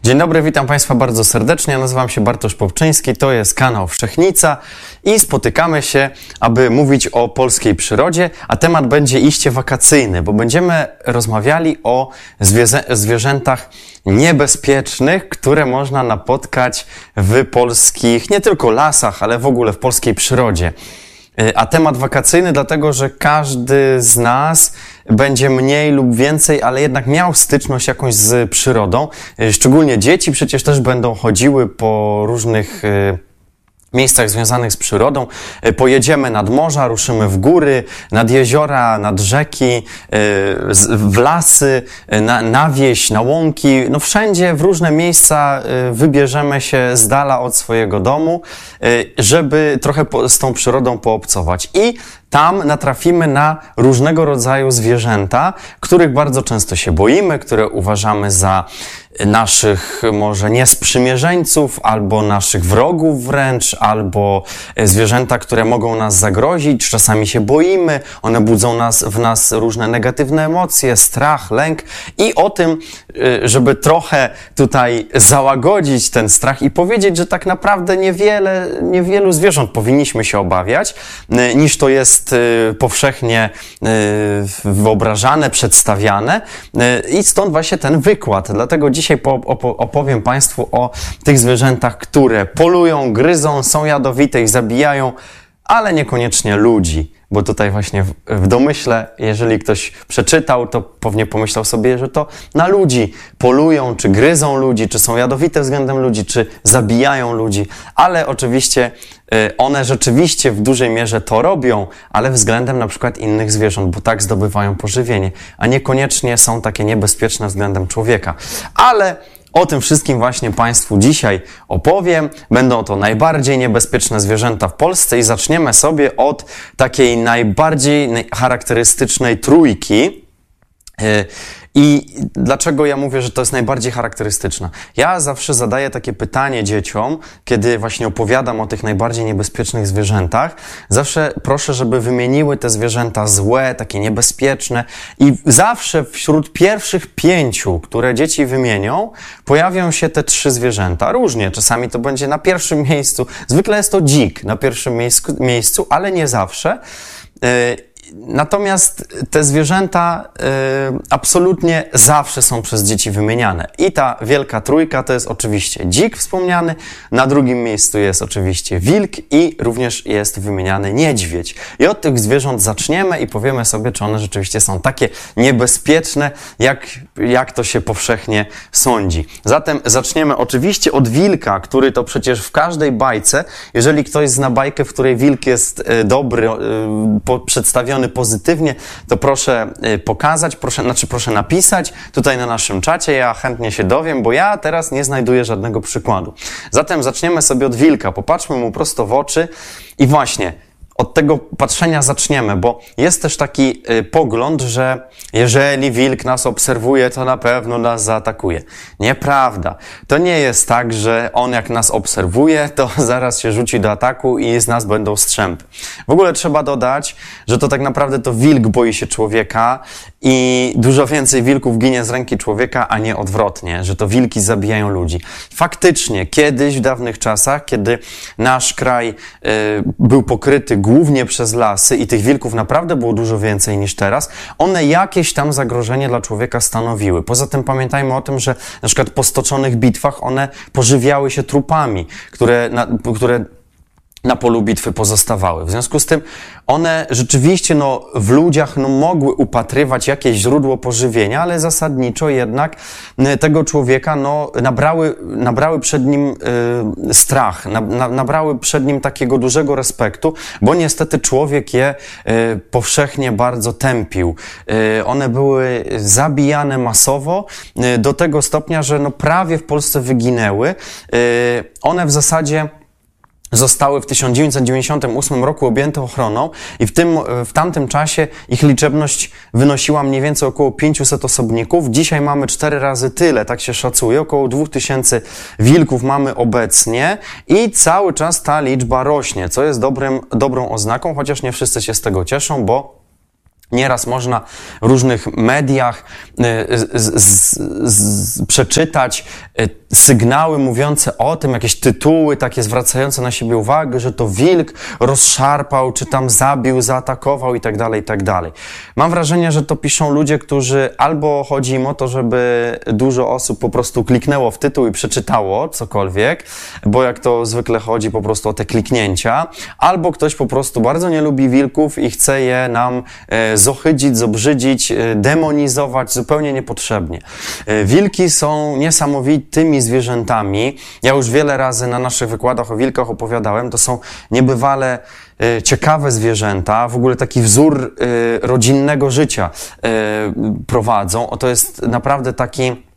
Dzień dobry, witam Państwa bardzo serdecznie. Nazywam się Bartosz Popczyński, to jest kanał Wszechnica i spotykamy się, aby mówić o polskiej przyrodzie, a temat będzie iście wakacyjny, bo będziemy rozmawiali o zwierzętach niebezpiecznych, które można napotkać w polskich, nie tylko lasach, ale w ogóle w polskiej przyrodzie. A temat wakacyjny dlatego, że każdy z nas będzie mniej lub więcej, ale jednak miał styczność jakąś z przyrodą. Szczególnie dzieci przecież też będą chodziły po różnych miejscach związanych z przyrodą. Pojedziemy nad morza, ruszymy w góry, nad jeziora, nad rzeki, w lasy, na wieś, na łąki. No wszędzie, w różne miejsca wybierzemy się z dala od swojego domu, żeby trochę z tą przyrodą poobcować. I tam natrafimy na różnego rodzaju zwierzęta, których bardzo często się boimy, które uważamy za naszych może niesprzymierzeńców, albo naszych wrogów wręcz, albo zwierzęta, które mogą nas zagrozić. Czasami się boimy, one budzą w nas różne negatywne emocje, strach, lęk. I o tym, żeby trochę tutaj załagodzić ten strach i powiedzieć, że tak naprawdę niewielu zwierząt powinniśmy się obawiać, niż to jest powszechnie wyobrażane, przedstawiane. I stąd właśnie ten wykład. Dlatego dzisiaj opowiem Państwu o tych zwierzętach, które polują, gryzą, są jadowite i zabijają, ale niekoniecznie ludzi. Bo tutaj właśnie w domyśle, jeżeli ktoś przeczytał, to pewnie pomyślał sobie, że to na ludzi polują, czy gryzą ludzi, czy są jadowite względem ludzi, czy zabijają ludzi. Ale oczywiście one rzeczywiście w dużej mierze to robią, ale względem na przykład innych zwierząt, bo tak zdobywają pożywienie, a niekoniecznie są takie niebezpieczne względem człowieka. Ale o tym wszystkim właśnie Państwu dzisiaj opowiem. Będą to najbardziej niebezpieczne zwierzęta w Polsce i zaczniemy sobie od takiej najbardziej charakterystycznej trójki. I dlaczego ja mówię, że to jest najbardziej charakterystyczna? Ja zawsze zadaję takie pytanie dzieciom, kiedy właśnie opowiadam o tych najbardziej niebezpiecznych zwierzętach. Zawsze proszę, żeby wymieniły te zwierzęta złe, takie niebezpieczne i zawsze wśród pierwszych 5, które dzieci wymienią, pojawią się te 3 zwierzęta. Różnie, czasami to będzie na pierwszym miejscu. Zwykle jest to dzik na pierwszym miejscu, ale nie zawsze. Natomiast te zwierzęta absolutnie zawsze są przez dzieci wymieniane. I ta wielka trójka to jest oczywiście dzik wspomniany, na drugim miejscu jest oczywiście wilk i również jest wymieniany niedźwiedź. I od tych zwierząt zaczniemy i powiemy sobie, czy one rzeczywiście są takie niebezpieczne, jak to się powszechnie sądzi. Zatem zaczniemy oczywiście od wilka, który to przecież w każdej bajce, jeżeli ktoś zna bajkę, w której wilk jest dobry, przedstawiony pozytywnie, to proszę pokazać, proszę napisać tutaj na naszym czacie, ja chętnie się dowiem, bo ja teraz nie znajduję żadnego przykładu. Zatem zaczniemy sobie od wilka, popatrzmy mu prosto w oczy i właśnie od tego patrzenia zaczniemy, bo jest też taki pogląd, że jeżeli wilk nas obserwuje, to na pewno nas zaatakuje. Nieprawda. To nie jest tak, że on jak nas obserwuje, to zaraz się rzuci do ataku i z nas będą strzępy. W ogóle trzeba dodać, że to tak naprawdę to wilk boi się człowieka i dużo więcej wilków ginie z ręki człowieka, a nie odwrotnie, że to wilki zabijają ludzi. Faktycznie, kiedyś w dawnych czasach, kiedy nasz kraj był pokryty głównie przez lasy i tych wilków naprawdę było dużo więcej niż teraz, one jakieś tam zagrożenie dla człowieka stanowiły. Poza tym pamiętajmy o tym, że na przykład po stoczonych bitwach one pożywiały się trupami, które na polu bitwy pozostawały. W związku z tym one rzeczywiście w ludziach mogły upatrywać jakieś źródło pożywienia, ale zasadniczo jednak tego człowieka nabrały przed nim strach, nabrały przed nim takiego dużego respektu, bo niestety człowiek je powszechnie bardzo tępił. One były zabijane masowo do tego stopnia, że prawie w Polsce wyginęły. One w zasadzie zostały w 1998 roku objęte ochroną i w tamtym czasie ich liczebność wynosiła mniej więcej około 500 osobników. Dzisiaj mamy 4 razy tyle, tak się szacuje, około 2000 wilków mamy obecnie i cały czas ta liczba rośnie, co jest dobrą oznaką, chociaż nie wszyscy się z tego cieszą, bo Nieraz można w różnych mediach przeczytać sygnały mówiące o tym, jakieś tytuły takie zwracające na siebie uwagę, że to wilk rozszarpał, czy tam zabił, zaatakował i tak dalej, i tak dalej. Mam wrażenie, że to piszą ludzie, którzy albo chodzi im o to, żeby dużo osób po prostu kliknęło w tytuł i przeczytało cokolwiek, bo jak to zwykle chodzi po prostu o te kliknięcia, albo ktoś po prostu bardzo nie lubi wilków i chce je nam zohydzić, zobrzydzić, demonizować zupełnie niepotrzebnie. Wilki są niesamowitymi zwierzętami. Ja już wiele razy na naszych wykładach o wilkach opowiadałem. To są niebywale ciekawe zwierzęta, w ogóle taki wzór rodzinnego życia prowadzą. To jest naprawdę taki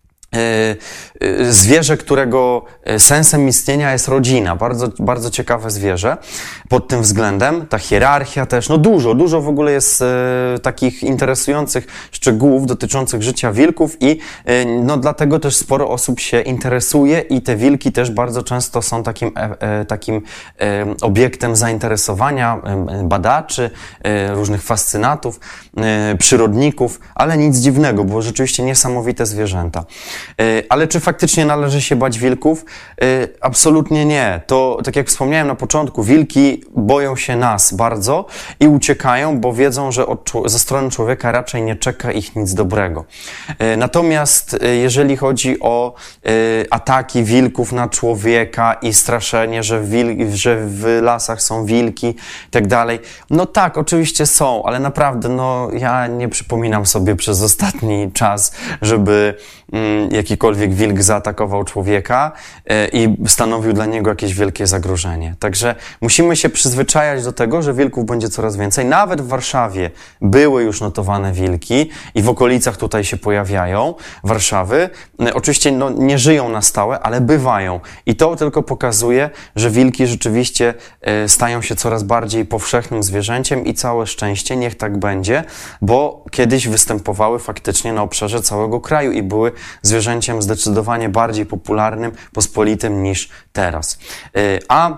zwierzę, którego sensem istnienia jest rodzina. Bardzo, bardzo ciekawe zwierzę pod tym względem. Ta hierarchia też, no dużo w ogóle jest takich interesujących szczegółów dotyczących życia wilków i no dlatego też sporo osób się interesuje i te wilki też bardzo często są takim obiektem zainteresowania badaczy, różnych fascynatów, przyrodników, ale nic dziwnego, bo rzeczywiście niesamowite zwierzęta. Ale czy faktycznie należy się bać wilków? Absolutnie nie. To, tak jak wspomniałem na początku, wilki boją się nas bardzo i uciekają, bo wiedzą, że ze strony człowieka raczej nie czeka ich nic dobrego. Natomiast jeżeli chodzi o ataki wilków na człowieka i straszenie, że w lasach są wilki i tak dalej, no tak, oczywiście są, ale naprawdę, no ja nie przypominam sobie przez ostatni czas, żeby jakikolwiek wilk zaatakował człowieka i stanowił dla niego jakieś wielkie zagrożenie. Także musimy się przyzwyczajać do tego, że wilków będzie coraz więcej. Nawet w Warszawie były już notowane wilki i w okolicach tutaj się pojawiają Warszawy. Oczywiście no, nie żyją na stałe, ale bywają. I to tylko pokazuje, że wilki rzeczywiście stają się coraz bardziej powszechnym zwierzęciem i całe szczęście, niech tak będzie, bo kiedyś występowały faktycznie na obszarze całego kraju i były zwierzęciem zdecydowanie bardziej popularnym, pospolitym niż teraz. A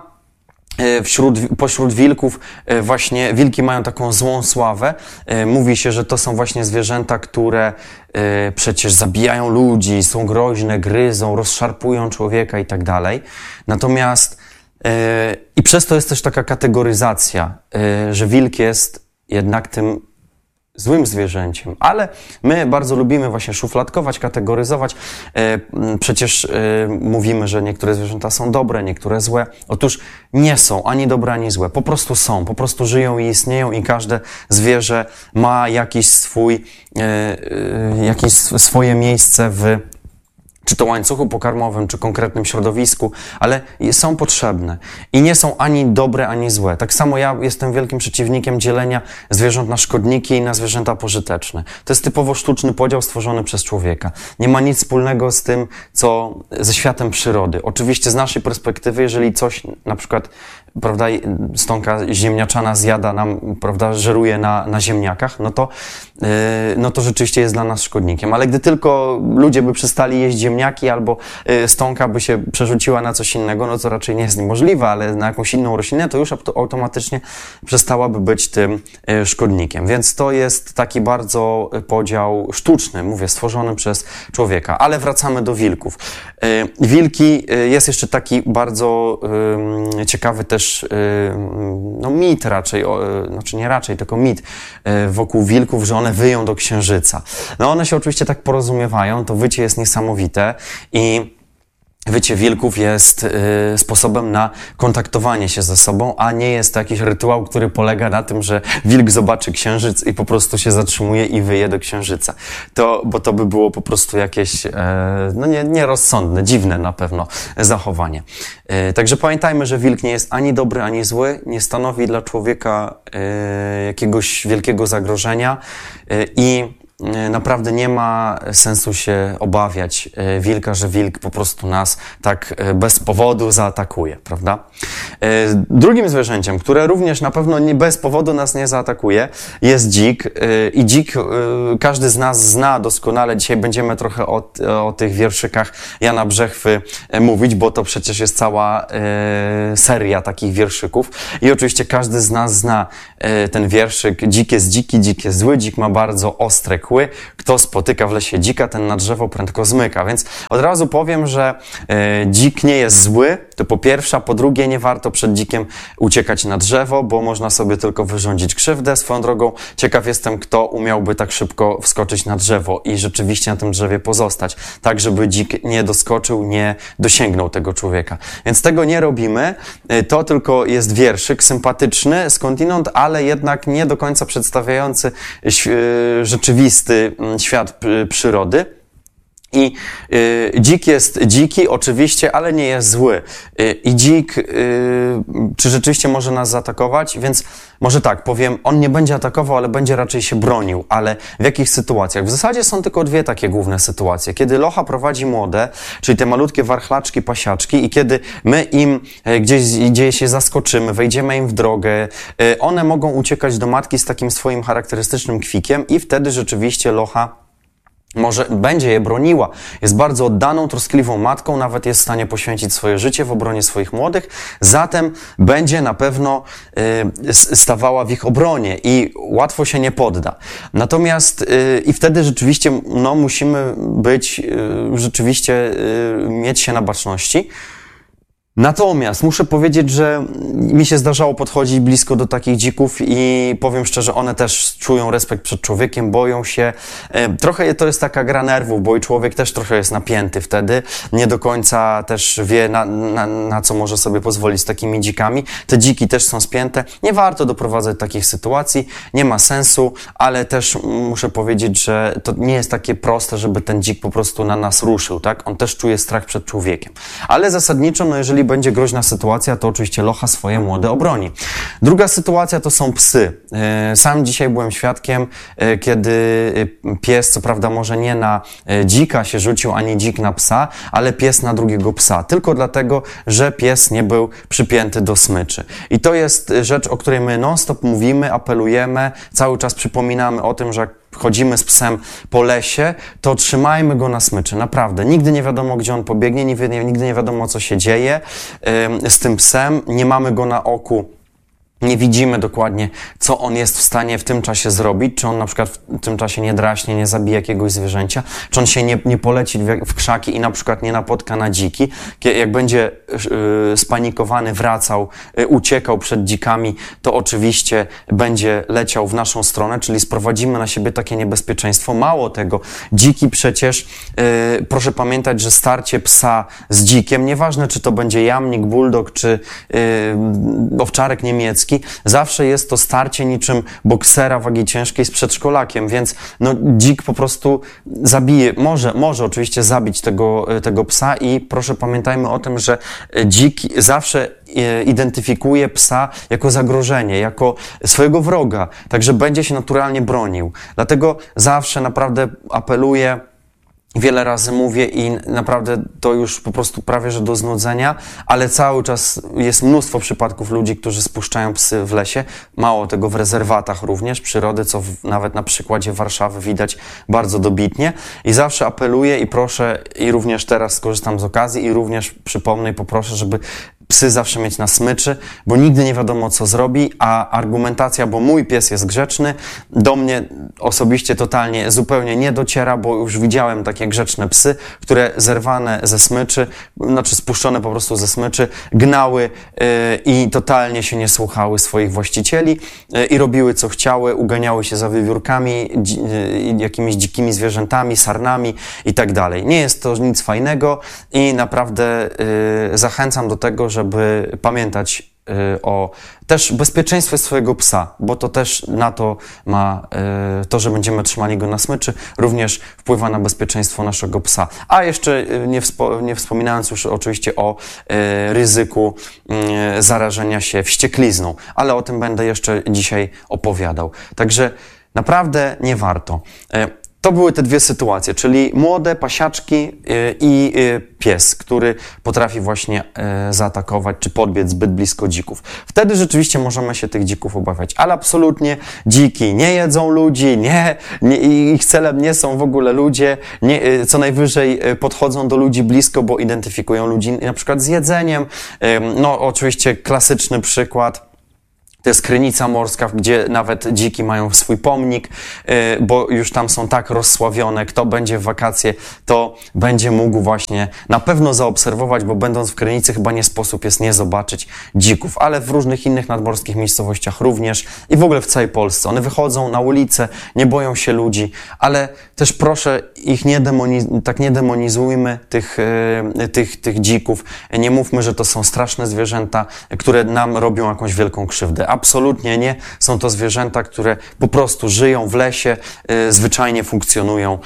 pośród wilków właśnie wilki mają taką złą sławę. Mówi się, że to są właśnie zwierzęta, które przecież zabijają ludzi, są groźne, gryzą, rozszarpują człowieka i tak dalej. Natomiast i przez to jest też taka kategoryzacja, że wilk jest jednak tym złym zwierzęciem, ale my bardzo lubimy właśnie szufladkować, kategoryzować. Przecież mówimy, że niektóre zwierzęta są dobre, niektóre złe. Otóż nie są ani dobre, ani złe. Po prostu są, po prostu żyją i istnieją i każde zwierzę ma jakieś swoje miejsce czy to łańcuchu pokarmowym, czy konkretnym środowisku, ale są potrzebne i nie są ani dobre, ani złe. Tak samo ja jestem wielkim przeciwnikiem dzielenia zwierząt na szkodniki i na zwierzęta pożyteczne. To jest typowo sztuczny podział stworzony przez człowieka. Nie ma nic wspólnego z tym, ze światem przyrody. Oczywiście z naszej perspektywy, jeżeli coś na przykład, prawda, stonka ziemniaczana zjada nam, prawda, żeruje na ziemniakach, no to rzeczywiście jest dla nas szkodnikiem. Ale gdy tylko ludzie by przestali jeść ziemniaki albo stonka by się przerzuciła na coś innego, no to raczej nie jest niemożliwe, ale na jakąś inną roślinę, to już automatycznie przestałaby być tym szkodnikiem. Więc to jest taki bardzo podział sztuczny, mówię, stworzony przez człowieka. Ale wracamy do wilków. Wilki, jest jeszcze taki bardzo ciekawy też mit raczej, znaczy nie raczej, tylko mit wokół wilków, że one wyją do księżyca. No one się oczywiście tak porozumiewają, to wycie jest niesamowite i wycie wilków jest sposobem na kontaktowanie się ze sobą, a nie jest to jakiś rytuał, który polega na tym, że wilk zobaczy księżyc i po prostu się zatrzymuje i wyje do księżyca. Bo to by było po prostu jakieś nierozsądne, dziwne na pewno zachowanie. Także pamiętajmy, że wilk nie jest ani dobry, ani zły, nie stanowi dla człowieka jakiegoś wielkiego zagrożenia i naprawdę nie ma sensu się obawiać wilka, że wilk po prostu nas tak bez powodu zaatakuje, prawda? Drugim zwierzęciem, które również na pewno nie bez powodu nas nie zaatakuje, jest dzik. I dzik każdy z nas zna doskonale. Dzisiaj będziemy trochę o tych wierszykach Jana Brzechwy mówić, bo to przecież jest cała seria takich wierszyków. I oczywiście każdy z nas zna ten wierszyk. Dzik jest dziki, dzik jest zły, dzik ma bardzo ostre kły. Kto spotyka w lesie dzika, ten na drzewo prędko zmyka. Więc od razu powiem, że dzik nie jest zły, to po pierwsze, a po drugie nie warto przed dzikiem uciekać na drzewo, bo można sobie tylko wyrządzić krzywdę. Swoją drogą ciekaw jestem, kto umiałby tak szybko wskoczyć na drzewo i rzeczywiście na tym drzewie pozostać, tak żeby dzik nie doskoczył, nie dosięgnął tego człowieka. Więc tego nie robimy. To tylko jest wierszyk sympatyczny skądinąd, ale jednak nie do końca przedstawiający rzeczywisty świat przyrody. I dzik jest dziki, oczywiście, ale nie jest zły. I dzik, czy rzeczywiście może nas zaatakować? Więc może tak, powiem, on nie będzie atakował, ale będzie raczej się bronił. Ale w jakich sytuacjach? W zasadzie są tylko dwie takie główne sytuacje. Kiedy locha prowadzi młode, czyli te malutkie warchlaczki, pasiaczki i kiedy my im gdzieś się zaskoczymy, wejdziemy im w drogę, one mogą uciekać do matki z takim swoim charakterystycznym kwikiem i wtedy rzeczywiście locha może będzie je broniła. Jest bardzo oddaną, troskliwą matką, nawet jest w stanie poświęcić swoje życie w obronie swoich młodych, zatem będzie na pewno stawała w ich obronie i łatwo się nie podda. Natomiast i wtedy rzeczywiście musimy być, mieć się na baczności. Natomiast muszę powiedzieć, że mi się zdarzało podchodzić blisko do takich dzików i powiem szczerze, one też czują respekt przed człowiekiem, boją się. Trochę to jest taka gra nerwów, bo i człowiek też trochę jest napięty wtedy. Nie do końca też wie, na co może sobie pozwolić z takimi dzikami. Te dziki też są spięte. Nie warto doprowadzać takich sytuacji, nie ma sensu, ale też muszę powiedzieć, że to nie jest takie proste, żeby ten dzik po prostu na nas ruszył, tak? On też czuje strach przed człowiekiem. Ale zasadniczo, jeżeli będzie groźna sytuacja, to oczywiście locha swoje młode obroni. Druga sytuacja to są psy. Sam dzisiaj byłem świadkiem, kiedy pies, co prawda może nie na dzika się rzucił, ani dzik na psa, ale pies na drugiego psa. Tylko dlatego, że pies nie był przypięty do smyczy. I to jest rzecz, o której my non-stop mówimy, apelujemy, cały czas przypominamy o tym, że jak chodzimy z psem po lesie, to trzymajmy go na smyczy. Naprawdę. Nigdy nie wiadomo, gdzie on pobiegnie, nigdy nie wiadomo, co się dzieje z tym psem. Nie mamy go na oku. Nie widzimy dokładnie, co on jest w stanie w tym czasie zrobić, czy on na przykład w tym czasie nie draśnie, nie zabije jakiegoś zwierzęcia, czy on się nie poleci w krzaki i na przykład nie napotka na dziki. Jak będzie spanikowany, wracał, uciekał przed dzikami, to oczywiście będzie leciał w naszą stronę, czyli sprowadzimy na siebie takie niebezpieczeństwo. Mało tego, dziki przecież, proszę pamiętać, że starcie psa z dzikiem, nieważne czy to będzie jamnik, bulldog, czy owczarek niemiecki, zawsze jest to starcie niczym boksera wagi ciężkiej z przedszkolakiem, więc dzik po prostu zabije, może oczywiście zabić tego psa i proszę pamiętajmy o tym, że dzik zawsze identyfikuje psa jako zagrożenie, jako swojego wroga, także będzie się naturalnie bronił. Dlatego zawsze naprawdę apeluję, wiele razy mówię i naprawdę to już po prostu prawie że do znudzenia, ale cały czas jest mnóstwo przypadków ludzi, którzy spuszczają psy w lesie. Mało tego, w rezerwatach również przyrody, co nawet na przykładzie Warszawy widać bardzo dobitnie. I zawsze apeluję i proszę, i również teraz skorzystam z okazji i również przypomnę i poproszę, żeby psy zawsze mieć na smyczy, bo nigdy nie wiadomo, co zrobi, a argumentacja, bo mój pies jest grzeczny, do mnie osobiście totalnie, zupełnie nie dociera, bo już widziałem takie grzeczne psy, które zerwane ze smyczy, spuszczone po prostu ze smyczy, gnały i totalnie się nie słuchały swoich właścicieli i robiły, co chciały, uganiały się za wiewiórkami, jakimiś dzikimi zwierzętami, sarnami i tak dalej. Nie jest to nic fajnego i naprawdę zachęcam do tego, żeby pamiętać o też bezpieczeństwie swojego psa, bo to też na to ma to, że będziemy trzymali go na smyczy, również wpływa na bezpieczeństwo naszego psa. A jeszcze nie wspominając już oczywiście o ryzyku zarażenia się wścieklizną, ale o tym będę jeszcze dzisiaj opowiadał. Także naprawdę nie warto. To były te dwie sytuacje, czyli młode pasiaczki i pies, który potrafi właśnie zaatakować czy podbiec zbyt blisko dzików. Wtedy rzeczywiście możemy się tych dzików obawiać, ale absolutnie dziki nie jedzą ludzi, ich celem nie są w ogóle ludzie, co najwyżej podchodzą do ludzi blisko, bo identyfikują ludzi na przykład z jedzeniem. No oczywiście klasyczny przykład. To jest Krynica Morska, gdzie nawet dziki mają swój pomnik, bo już tam są tak rozsławione. Kto będzie w wakacje, to będzie mógł właśnie na pewno zaobserwować, bo będąc w Krynicy chyba nie sposób jest nie zobaczyć dzików, ale w różnych innych nadmorskich miejscowościach również i w ogóle w całej Polsce. One wychodzą na ulicę, nie boją się ludzi, ale też proszę ich nie demonizujmy, tych dzików. Nie mówmy, że to są straszne zwierzęta, które nam robią jakąś wielką krzywdę. Absolutnie nie. Są to zwierzęta, które po prostu żyją w lesie, zwyczajnie funkcjonują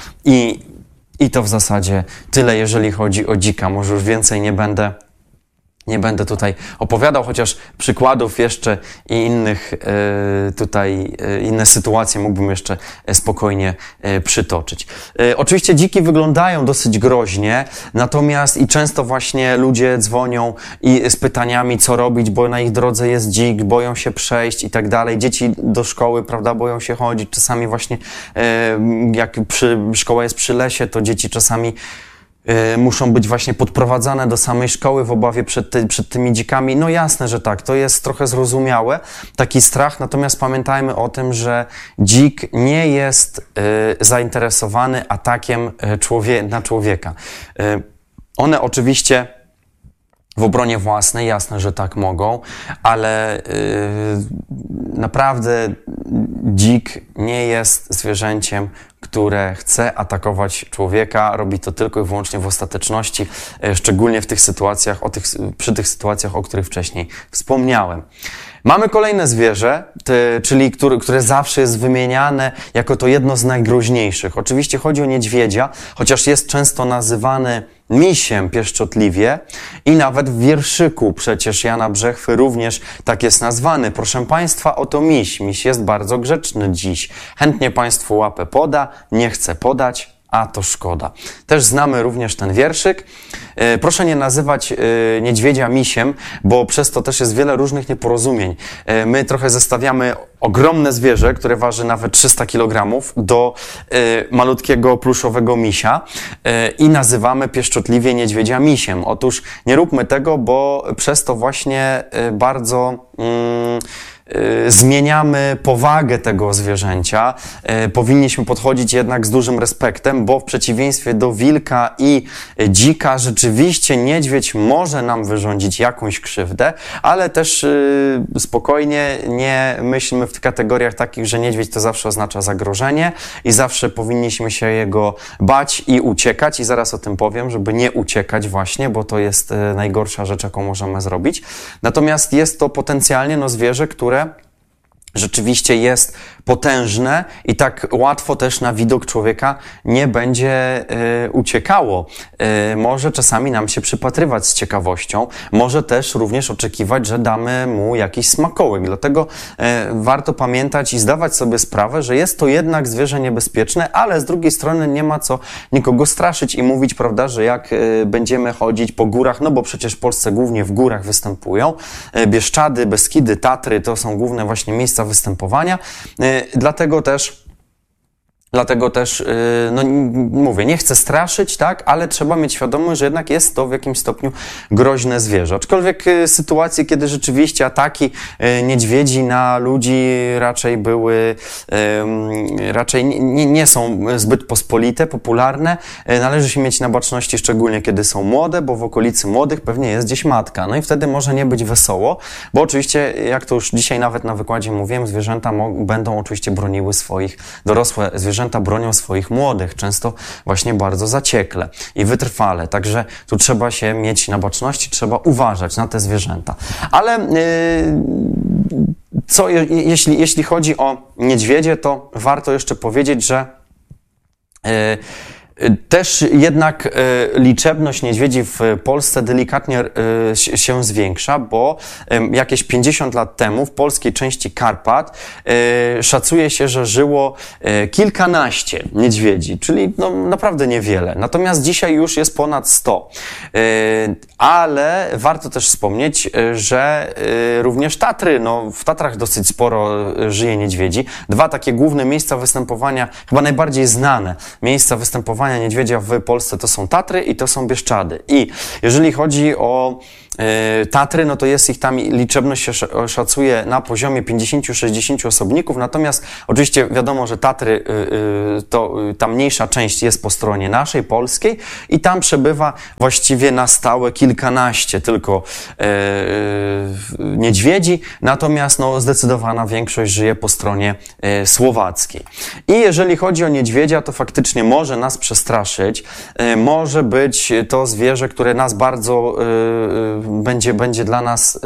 i to w zasadzie tyle, jeżeli chodzi o dzika. Może już więcej nie będę tutaj opowiadał, chociaż przykładów jeszcze i innych inne sytuacje mógłbym jeszcze spokojnie przytoczyć. Oczywiście dziki wyglądają dosyć groźnie, natomiast i często właśnie ludzie dzwonią z pytaniami, co robić, bo na ich drodze jest dzik, boją się przejść i tak dalej. Dzieci do szkoły, prawda, boją się chodzić. Czasami właśnie jak szkoła jest przy lesie, to dzieci czasami muszą być właśnie podprowadzane do samej szkoły w obawie przed tymi dzikami. No jasne, że tak, to jest trochę zrozumiałe, taki strach, natomiast pamiętajmy o tym, że dzik nie jest zainteresowany atakiem na człowieka. One oczywiście w obronie własnej, jasne, że tak mogą, ale naprawdę dzik nie jest zwierzęciem, które chce atakować człowieka. Robi to tylko i wyłącznie w ostateczności, szczególnie w tych sytuacjach, przy tych sytuacjach, o których wcześniej wspomniałem. Mamy kolejne zwierzę, czyli które zawsze jest wymieniane jako to jedno z najgroźniejszych. Oczywiście chodzi o niedźwiedzia, chociaż jest często nazywany misiem pieszczotliwie i nawet w wierszyku przecież Jana Brzechwy również tak jest nazwany. Proszę Państwa, oto miś. Miś jest bardzo grzeczny dziś. Chętnie Państwu łapę poda, nie chce podać, a to szkoda. Też znamy również ten wierszyk. Proszę nie nazywać niedźwiedzia misiem, bo przez to też jest wiele różnych nieporozumień. My trochę zestawiamy ogromne zwierzę, które waży nawet 300 kg do malutkiego pluszowego misia i nazywamy pieszczotliwie niedźwiedzia misiem. Otóż nie róbmy tego, bo przez to właśnie bardzo zmieniamy powagę tego zwierzęcia. Powinniśmy podchodzić jednak z dużym respektem, bo w przeciwieństwie do wilka i dzika rzeczywiście niedźwiedź może nam wyrządzić jakąś krzywdę, ale też spokojnie nie myślmy w kategoriach takich, że niedźwiedź to zawsze oznacza zagrożenie i zawsze powinniśmy się jego bać i uciekać i zaraz o tym powiem, żeby nie uciekać właśnie, bo to jest najgorsza rzecz, jaką możemy zrobić. Natomiast jest to potencjalnie zwierzę, które rzeczywiście jest potężne i tak łatwo też na widok człowieka nie będzie uciekało. Może czasami nam się przypatrywać z ciekawością, może też również oczekiwać, że damy mu jakiś smakołyk. Dlatego warto pamiętać i zdawać sobie sprawę, że jest to jednak zwierzę niebezpieczne, ale z drugiej strony nie ma co nikogo straszyć i mówić, prawda, że jak będziemy chodzić po górach, no bo przecież w Polsce głównie w górach występują, Bieszczady, Beskidy, Tatry, to są główne właśnie miejsca występowania. Dlatego też, no mówię, nie chcę straszyć, tak, ale trzeba mieć świadomość, że jednak jest to w jakimś stopniu groźne zwierzę. Aczkolwiek sytuacje, kiedy rzeczywiście ataki niedźwiedzi na ludzi raczej nie są zbyt pospolite, popularne. Należy się mieć na baczności, szczególnie kiedy są młode, bo w okolicy młodych pewnie jest gdzieś matka. No i wtedy może nie być wesoło, bo oczywiście, jak to już dzisiaj nawet na wykładzie mówiłem, zwierzęta będą oczywiście broniły dorosłe zwierzęta bronią swoich młodych, często właśnie bardzo zaciekle i wytrwale. Także tu trzeba się mieć na baczności, trzeba uważać na te zwierzęta. Ale jeśli chodzi o niedźwiedzie, to warto jeszcze powiedzieć, że Też jednak liczebność niedźwiedzi w Polsce delikatnie się zwiększa, bo jakieś 50 lat temu w polskiej części Karpat szacuje się, że żyło kilkanaście niedźwiedzi, czyli no, naprawdę niewiele. Natomiast dzisiaj już jest ponad 100. Ale warto też wspomnieć, że również Tatry, no w Tatrach dosyć sporo żyje niedźwiedzi. Dwa takie główne miejsca występowania, chyba najbardziej znane miejsca występowania niedźwiedzia w Polsce to są Tatry i to są Bieszczady. I jeżeli chodzi o Tatry, no to jest ich tam, liczebność się szacuje na poziomie 50-60 osobników, natomiast oczywiście wiadomo, że Tatry, to ta mniejsza część jest po stronie naszej, polskiej i tam przebywa właściwie na stałe kilkanaście tylko niedźwiedzi, natomiast no, zdecydowana większość żyje po stronie słowackiej. I jeżeli chodzi o niedźwiedzia, to faktycznie może nas przestraszyć, może być to zwierzę, które nas bardzo będzie dla nas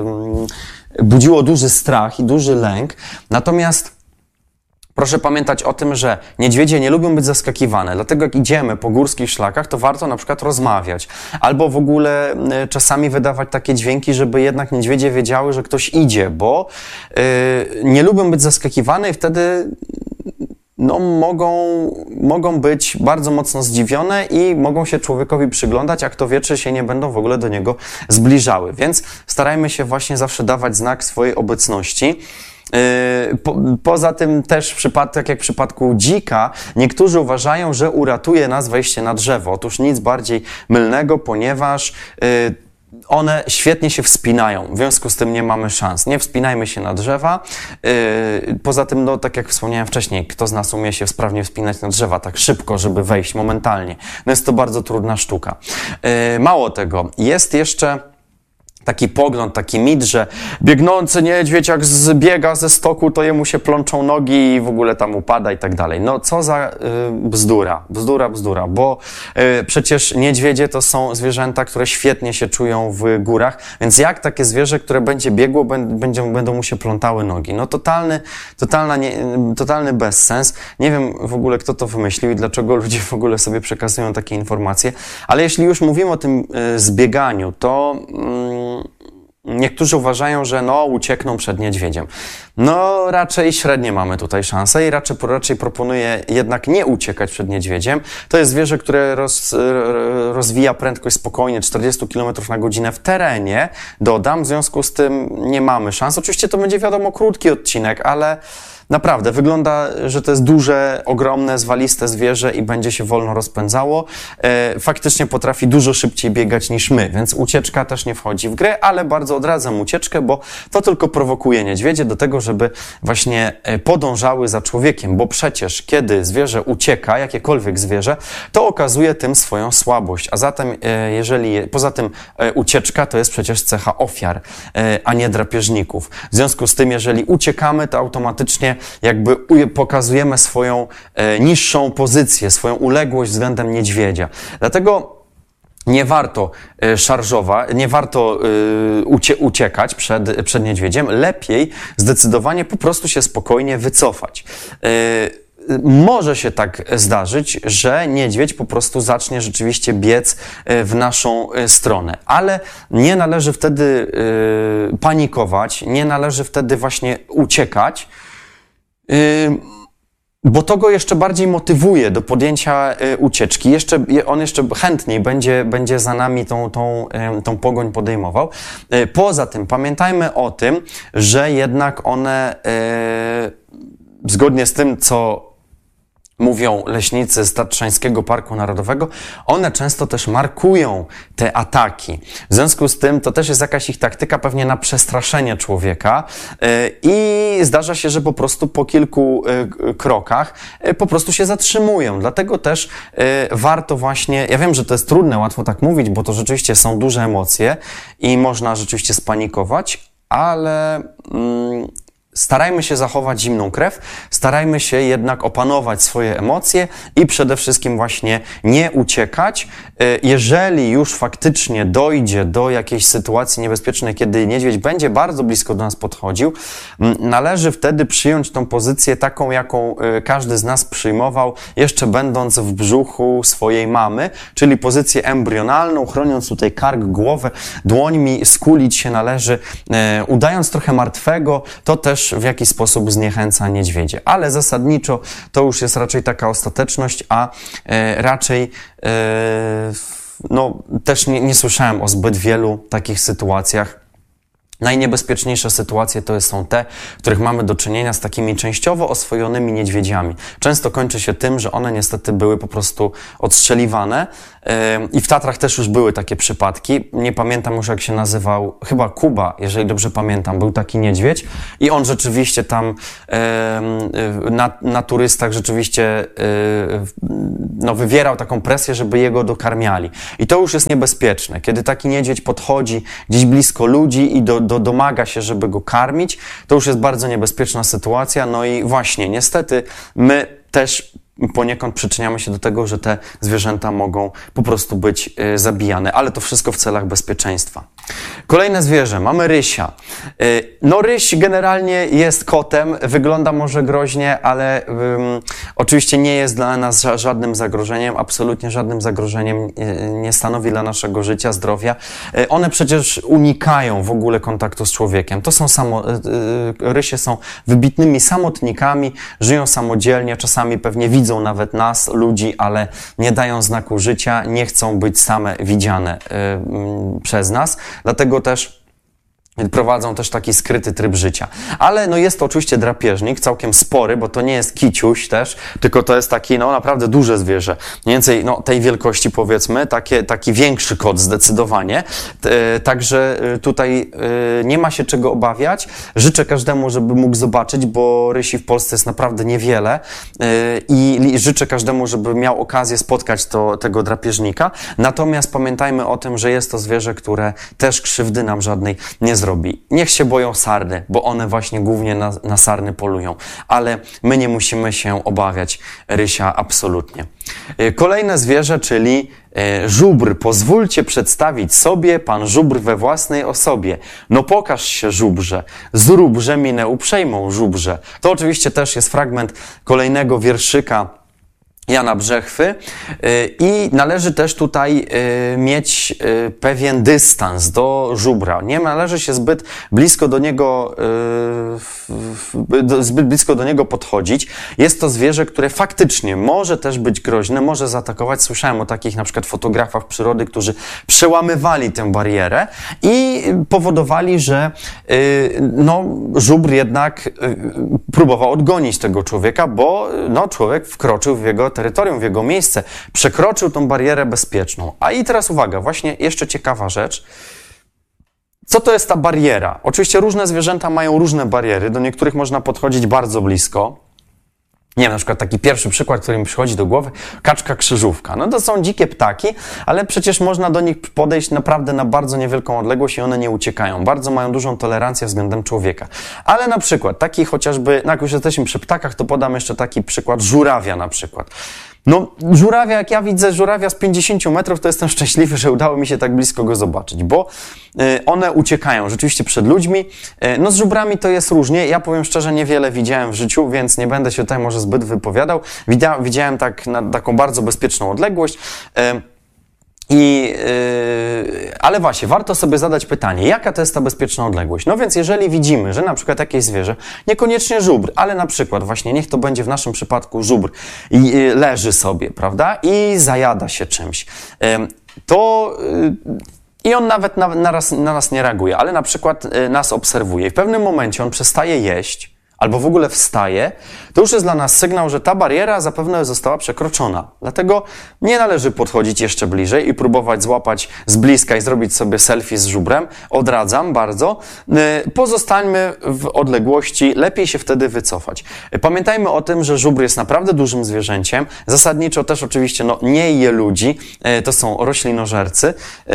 budziło duży strach i duży lęk. Natomiast proszę pamiętać o tym, że niedźwiedzie nie lubią być zaskakiwane, dlatego jak idziemy po górskich szlakach, to warto na przykład rozmawiać, albo w ogóle czasami wydawać takie dźwięki, żeby jednak niedźwiedzie wiedziały, że ktoś idzie, bo nie lubią być zaskakiwane i wtedy no, mogą być bardzo mocno zdziwione i mogą się człowiekowi przyglądać, a kto wie, czy się nie będą w ogóle do niego zbliżały. Więc starajmy się właśnie zawsze dawać znak swojej obecności. Poza tym też tak jak w przypadku dzika, niektórzy uważają, że uratuje nas wejście na drzewo. Otóż nic bardziej mylnego, ponieważ one świetnie się wspinają, w związku z tym nie mamy szans. Nie wspinajmy się na drzewa. Poza tym, no, tak jak wspomniałem wcześniej, kto z nas umie się sprawnie wspinać na drzewa tak szybko, żeby wejść momentalnie. No jest to bardzo trudna sztuka. Mało tego, jest jeszcze taki pogląd, taki mit, że biegnący niedźwiedź jak zbiega ze stoku, to jemu się plączą nogi i w ogóle tam upada i tak dalej. No co za bzdura, bo przecież niedźwiedzie to są zwierzęta, które świetnie się czują w górach, więc jak takie zwierzę, które będzie biegło, będą mu się plątały nogi? No totalny bezsens. Nie wiem w ogóle, kto to wymyślił i dlaczego ludzie w ogóle sobie przekazują takie informacje, ale jeśli już mówimy o tym zbieganiu, to niektórzy uważają, że no, uciekną przed niedźwiedziem. No, raczej średnie mamy tutaj szanse i raczej proponuję jednak nie uciekać przed niedźwiedziem. To jest zwierzę, które rozwija prędkość spokojnie 40 km na godzinę w terenie, dodam, w związku z tym nie mamy szans. Oczywiście to będzie, wiadomo, krótki odcinek, ale naprawdę, wygląda, że to jest duże, ogromne, zwaliste zwierzę i będzie się wolno rozpędzało. Faktycznie potrafi dużo szybciej biegać niż my, więc ucieczka też nie wchodzi w grę, ale bardzo odradzam ucieczkę, bo to tylko prowokuje niedźwiedzie do tego, żeby właśnie podążały za człowiekiem, bo przecież kiedy zwierzę ucieka, jakiekolwiek zwierzę, to okazuje tym swoją słabość, a zatem poza tym ucieczka to jest przecież cecha ofiar, a nie drapieżników. W związku z tym, jeżeli uciekamy, to automatycznie jakby pokazujemy swoją niższą pozycję, swoją uległość względem niedźwiedzia. Dlatego nie warto szarżować, nie warto uciekać przed niedźwiedziem. Lepiej zdecydowanie po prostu się spokojnie wycofać. Może się tak zdarzyć, że niedźwiedź po prostu zacznie rzeczywiście biec w naszą stronę, ale nie należy wtedy panikować, nie należy wtedy właśnie uciekać, bo to go jeszcze bardziej motywuje do podjęcia ucieczki. On jeszcze chętniej będzie za nami tą pogoń podejmował. Poza tym pamiętajmy o tym, że jednak one zgodnie z tym, co mówią leśnicy z Tatrzańskiego Parku Narodowego, one często też markują te ataki. W związku z tym to też jest jakaś ich taktyka pewnie na przestraszenie człowieka i zdarza się, że po prostu po kilku krokach po prostu się zatrzymują. Dlatego też warto właśnie, ja wiem, że to jest trudne, łatwo tak mówić, bo to rzeczywiście są duże emocje i można rzeczywiście spanikować, ale starajmy się zachować zimną krew, starajmy się jednak opanować swoje emocje i przede wszystkim właśnie nie uciekać. Jeżeli już faktycznie dojdzie do jakiejś sytuacji niebezpiecznej, kiedy niedźwiedź będzie bardzo blisko do nas podchodził, należy wtedy przyjąć tą pozycję taką, jaką każdy z nas przyjmował, jeszcze będąc w brzuchu swojej mamy, czyli pozycję embrionalną, chroniąc tutaj kark, głowę, dłońmi, skulić się należy, udając trochę martwego, to też w jakiś sposób zniechęca niedźwiedzie. Ale zasadniczo to już jest raczej taka ostateczność, a raczej też nie słyszałem o zbyt wielu takich sytuacjach. Najniebezpieczniejsze sytuacje to są te, w których mamy do czynienia z takimi częściowo oswojonymi niedźwiedziami. Często kończy się tym, że one niestety były po prostu odstrzeliwane i w Tatrach też już były takie przypadki. Nie pamiętam już, jak się nazywał, chyba Kuba, jeżeli dobrze pamiętam, był taki niedźwiedź i on rzeczywiście tam na turystach rzeczywiście wywierał taką presję, żeby jego dokarmiali. I to już jest niebezpieczne. Kiedy taki niedźwiedź podchodzi gdzieś blisko ludzi i domaga się, żeby go karmić, to już jest bardzo niebezpieczna sytuacja. No i właśnie, niestety, my też poniekąd przyczyniamy się do tego, że te zwierzęta mogą po prostu być zabijane, ale to wszystko w celach bezpieczeństwa. Kolejne zwierzę, mamy rysia. No ryś generalnie jest kotem, wygląda może groźnie, ale oczywiście nie jest dla nas żadnym zagrożeniem, absolutnie żadnym zagrożeniem nie stanowi dla naszego życia, zdrowia. One przecież unikają w ogóle kontaktu z człowiekiem. Rysie są wybitnymi samotnikami, żyją samodzielnie, czasami pewnie widzą nawet nas, ludzi, ale nie dają znaku życia, nie chcą być same widziane przez nas. Dlatego też prowadzą też taki skryty tryb życia. Ale no jest to oczywiście drapieżnik, całkiem spory, bo to nie jest kiciuś też, tylko to jest taki naprawdę duże zwierzę. Mniej więcej tej wielkości powiedzmy, taki większy kot zdecydowanie. Także tutaj nie ma się czego obawiać. Życzę każdemu, żeby mógł zobaczyć, bo rysi w Polsce jest naprawdę niewiele i życzę każdemu, żeby miał okazję spotkać tego drapieżnika. Natomiast pamiętajmy o tym, że jest to zwierzę, które też krzywdy nam żadnej nie zrobi. Niech się boją sarny, bo one właśnie głównie na sarny polują, ale my nie musimy się obawiać rysia absolutnie. Kolejne zwierzę, czyli żubr. Pozwólcie przedstawić sobie pan żubr we własnej osobie. No pokaż się, żubrze, zróbże minę uprzejmą, żubrze. To oczywiście też jest fragment kolejnego wierszyka Jana Brzechwy i należy też tutaj mieć pewien dystans do żubra. Nie należy się zbyt blisko do niego podchodzić. Jest to zwierzę, które faktycznie może też być groźne, może zaatakować. Słyszałem o takich na przykład fotografach przyrody, którzy przełamywali tę barierę i powodowali, że żubr jednak próbował odgonić tego człowieka, bo człowiek wkroczył w jego terytorium, w jego miejsce, przekroczył tą barierę bezpieczną. A i teraz uwaga, właśnie jeszcze ciekawa rzecz. Co to jest ta bariera? Oczywiście różne zwierzęta mają różne bariery, do niektórych można podchodzić bardzo blisko. Nie wiem, na przykład taki pierwszy przykład, który mi przychodzi do głowy, kaczka krzyżówka. No to są dzikie ptaki, ale przecież można do nich podejść naprawdę na bardzo niewielką odległość i one nie uciekają. Bardzo mają dużą tolerancję względem człowieka. Ale na przykład taki chociażby, jak już jesteśmy przy ptakach, to podam jeszcze taki przykład żurawia na przykład. Żurawia, jak ja widzę żurawia z 50 metrów, to jestem szczęśliwy, że udało mi się tak blisko go zobaczyć, bo one uciekają rzeczywiście przed ludźmi. Z żubrami to jest różnie. Ja powiem szczerze, niewiele widziałem w życiu, więc nie będę się tutaj może zbyt wypowiadał. Widziałem tak na taką bardzo bezpieczną odległość. Ale właśnie, warto sobie zadać pytanie, jaka to jest ta bezpieczna odległość? No więc jeżeli widzimy, że na przykład jakieś zwierzę, niekoniecznie żubr, ale na przykład właśnie, niech to będzie w naszym przypadku żubr, leży sobie, prawda, i zajada się czymś, i on nawet na nas nie reaguje, ale na przykład nas obserwuje. W pewnym momencie on przestaje jeść, albo w ogóle wstaje, to już jest dla nas sygnał, że ta bariera zapewne została przekroczona. Dlatego nie należy podchodzić jeszcze bliżej i próbować złapać z bliska i zrobić sobie selfie z żubrem. Odradzam bardzo. Pozostańmy w odległości, lepiej się wtedy wycofać. Pamiętajmy o tym, że żubr jest naprawdę dużym zwierzęciem. Zasadniczo też oczywiście nie je ludzi, to są roślinożercy,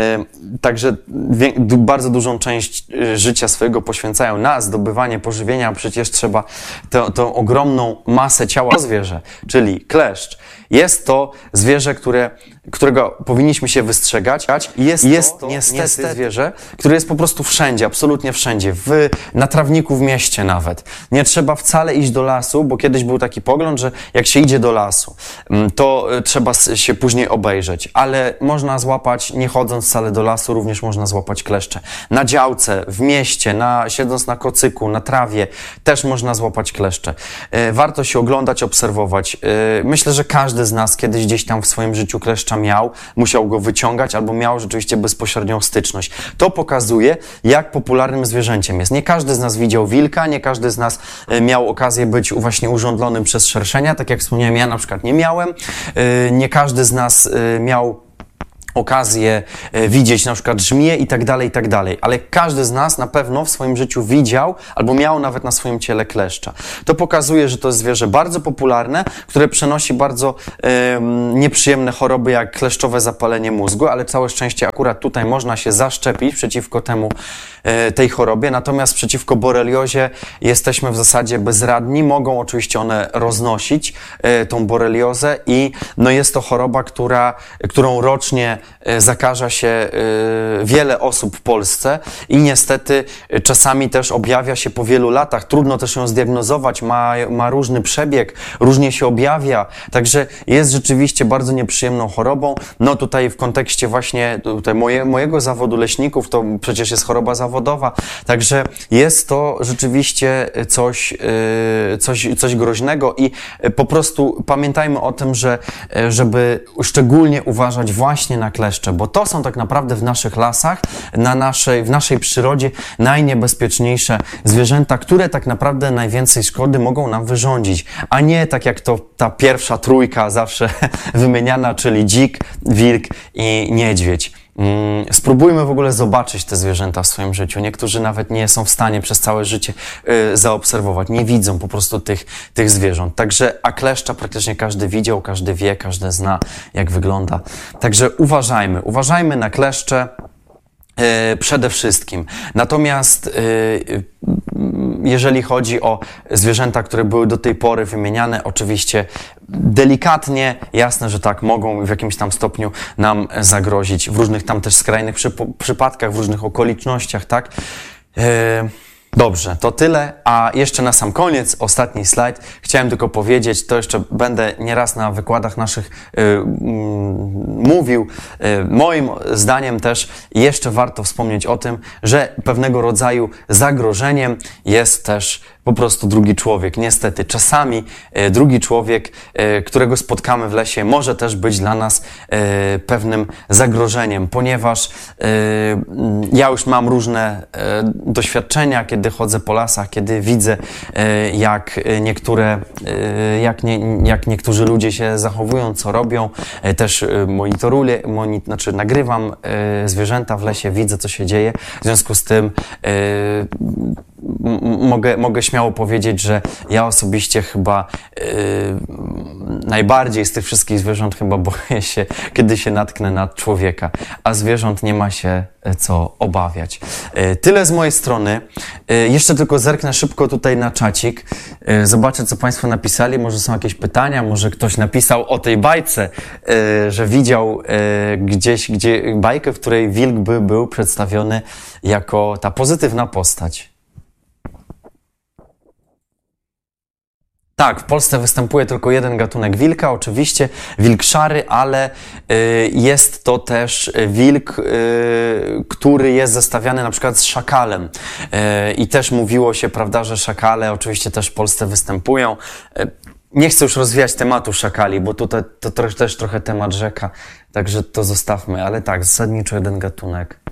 także bardzo dużą część życia swojego poświęcają na zdobywanie pożywienia, a przecież trzeba tą ogromną masę ciała zwierzę, czyli kleszcz. Jest to zwierzę, którego powinniśmy się wystrzegać. Jest to niestety zwierzę, które jest po prostu wszędzie, absolutnie wszędzie, na trawniku w mieście nawet. Nie trzeba wcale iść do lasu, bo kiedyś był taki pogląd, że jak się idzie do lasu, to trzeba się później obejrzeć, ale można złapać, nie chodząc wcale do lasu, również można złapać kleszcze. Na działce, w mieście, siedząc na kocyku, na trawie, też można złapać kleszcze. Warto się oglądać, obserwować. Myślę, że każdy z nas kiedyś gdzieś tam w swoim życiu kleszcza miał, musiał go wyciągać albo miał rzeczywiście bezpośrednią styczność. To pokazuje, jak popularnym zwierzęciem jest. Nie każdy z nas widział wilka, nie każdy z nas miał okazję być właśnie urządlonym przez szerszenia, tak jak wspomniałem, ja na przykład nie miałem. Nie każdy z nas miał okazję widzieć na przykład żmiję i tak dalej, ale każdy z nas na pewno w swoim życiu widział albo miał nawet na swoim ciele kleszcza. To pokazuje, że to jest zwierzę bardzo popularne, które przenosi bardzo nieprzyjemne choroby jak kleszczowe zapalenie mózgu, ale całe szczęście akurat tutaj można się zaszczepić przeciwko tej chorobie, natomiast przeciwko boreliozie jesteśmy w zasadzie bezradni. Mogą oczywiście one roznosić tą boreliozę i jest to choroba, którą rocznie zakaża się wiele osób w Polsce i niestety czasami też objawia się po wielu latach. Trudno też ją zdiagnozować, ma różny przebieg, różnie się objawia, także jest rzeczywiście bardzo nieprzyjemną chorobą. Tutaj w kontekście właśnie mojego zawodu leśników, to przecież jest choroba zawodowa, także jest to rzeczywiście coś groźnego i po prostu pamiętajmy o tym, żeby szczególnie uważać właśnie na kleszcze, bo to są tak naprawdę w naszych lasach, w naszej przyrodzie najniebezpieczniejsze zwierzęta, które tak naprawdę najwięcej szkody mogą nam wyrządzić, a nie tak jak to ta pierwsza trójka zawsze wymieniana, czyli dzik, wilk i niedźwiedź. Spróbujmy w ogóle zobaczyć te zwierzęta w swoim życiu. Niektórzy nawet nie są w stanie przez całe życie zaobserwować, nie widzą po prostu tych zwierząt. A kleszcza praktycznie każdy widział, każdy wie, każdy zna, jak wygląda. Także uważajmy na kleszcze przede wszystkim. Natomiast jeżeli chodzi o zwierzęta, które były do tej pory wymieniane, oczywiście delikatnie, jasne, że tak, mogą w jakimś tam stopniu nam zagrozić w różnych tam też skrajnych przypadkach, w różnych okolicznościach, tak? Dobrze, to tyle, a jeszcze na sam koniec, ostatni slajd, chciałem tylko powiedzieć, to jeszcze będę nieraz na wykładach naszych mówił, moim zdaniem też jeszcze warto wspomnieć o tym, że pewnego rodzaju zagrożeniem jest też po prostu drugi człowiek. Niestety, czasami drugi człowiek, którego spotkamy w lesie, może też być dla nas pewnym zagrożeniem, ponieważ ja już mam różne doświadczenia, kiedy chodzę po lasach, kiedy widzę, jak niektórzy ludzie się zachowują, co robią. Też nagrywam zwierzęta w lesie, widzę, co się dzieje. W związku z tym mogę śmiało powiedzieć, że ja osobiście chyba najbardziej z tych wszystkich zwierząt chyba boję się, kiedy się natknę na człowieka, a zwierząt nie ma się co obawiać. Tyle z mojej strony. Jeszcze tylko zerknę szybko tutaj na czacik. Zobaczę, co Państwo napisali. Może są jakieś pytania, może ktoś napisał o tej bajce, że widział gdzieś bajkę, w której wilk był przedstawiony jako ta pozytywna postać. Tak, w Polsce występuje tylko jeden gatunek wilka, oczywiście wilk szary, ale jest to też wilk, który jest zestawiany na przykład z szakalem. I też mówiło się, prawda, że szakale oczywiście też w Polsce występują. Nie chcę już rozwijać tematu szakali, bo tutaj to też trochę temat rzeka, także to zostawmy, ale tak, zasadniczo jeden gatunek.